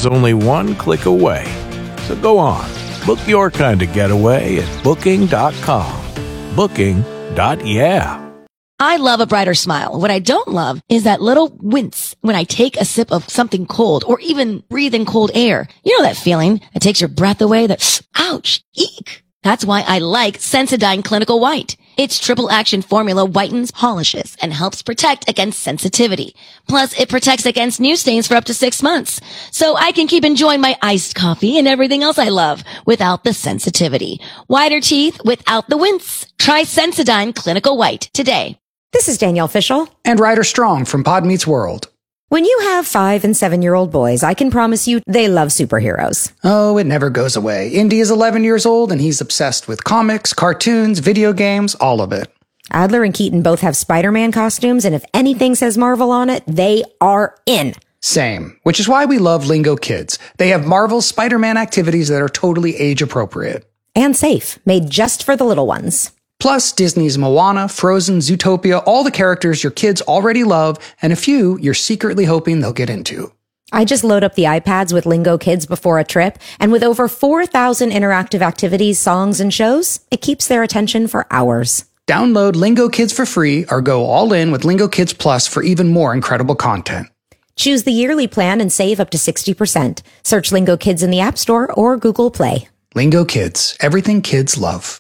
is only one click away. So go on, book your kind of getaway at Booking.com. Booking.yeah. I love a brighter smile. What I don't love is that little wince when I take a sip of something cold or even breathe in cold air. You know that feeling that takes your breath away, that ouch, eek. That's why I like Sensodyne Clinical White. Its triple action formula whitens, polishes, and helps protect against sensitivity. Plus, it protects against new stains for up to 6 months. So I can keep enjoying my iced coffee and everything else I love without the sensitivity. Whiter teeth without the wince. Try Sensodyne Clinical White today. This is Danielle Fishel. And Ryder Strong from Pod Meets World. When you have 5- and 7-year-old boys, I can promise you they love superheroes. Oh, it never goes away. Indy is 11 years old and he's obsessed with comics, cartoons, video games, all of it. Adler and Keaton both have Spider-Man costumes, and if anything says Marvel on it, they are in. Same, which is why we love Lingo Kids. They have Marvel's Spider-Man activities that are totally age appropriate. And safe, made just for the little ones. Plus, Disney's Moana, Frozen, Zootopia, all the characters your kids already love, and a few you're secretly hoping they'll get into. I just load up the iPads with Lingo Kids before a trip, and with over 4,000 interactive activities, songs, and shows, it keeps their attention for hours. Download Lingo Kids for free or go all in with Lingo Kids Plus for even more incredible content. Choose the yearly plan and save up to 60%. Search Lingo Kids in the App Store or Google Play. Lingo Kids, everything kids love.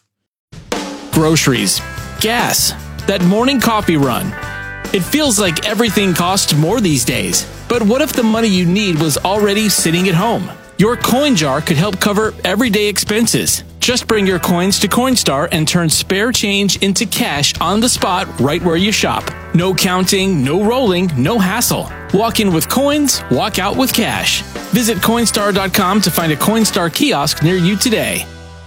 Groceries, gas, that morning coffee run. It feels like everything costs more these days. But what if the money you need was already sitting at home? Your coin jar could help cover everyday expenses. Just bring your coins to Coinstar and turn spare change into cash on the spot right where you shop. No counting, no rolling, no hassle. Walk in with coins, walk out with cash. Visit Coinstar.com to find a Coinstar kiosk near you today.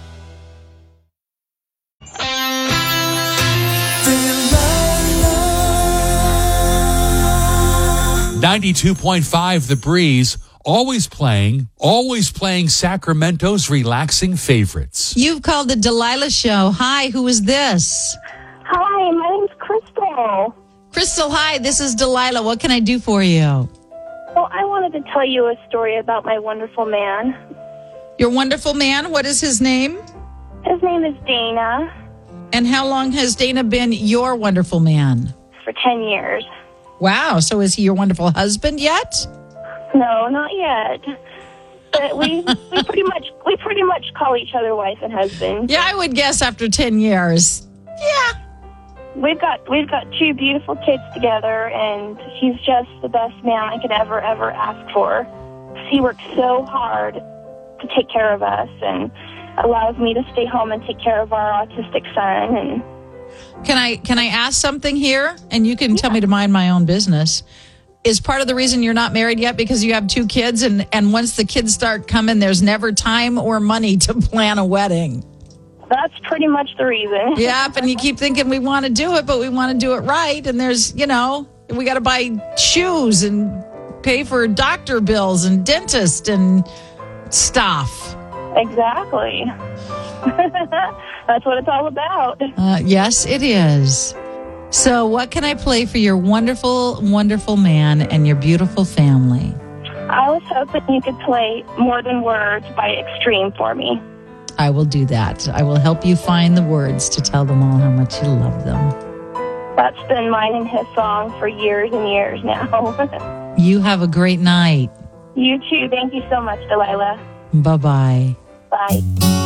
92.5 The Breeze, always playing Sacramento's relaxing favorites. You've called the Delilah Show. Hi, who is this? Hi, my name's Crystal. Crystal, hi, this is Delilah. What can I do for you? Well, I wanted to tell you a story about my wonderful man. Your wonderful man? What is his name? His name is Dana. And how long has Dana been your wonderful man? For 10 years. Wow, so is he your wonderful husband yet? No, not yet. But we pretty much call each other wife and husband. Yeah, I would guess after 10 years. Yeah. We've got 2 beautiful kids together, and he's just the best man I could ever ask for. He works so hard to take care of us and allows me to stay home and take care of our autistic son. And Can I ask something here? And you can tell me to mind my own business. Is part of the reason you're not married yet because you have 2 kids, and once the kids start coming, there's never time or money to plan a wedding? That's pretty much the reason. Yep, and you keep thinking we want to do it, but we want to do it right. And there's, we got to buy shoes and pay for doctor bills and dentist and stuff. Exactly. That's what it's all about. Yes, it is. So what can I play for your wonderful, wonderful man and your beautiful family? I was hoping you could play More Than Words by Extreme for me. I will do that. I will help you find the words to tell them all how much you love them. That's been mine and his song for years and years now. You have a great night. You too. Thank you so much, Delilah. Bye-bye. Bye.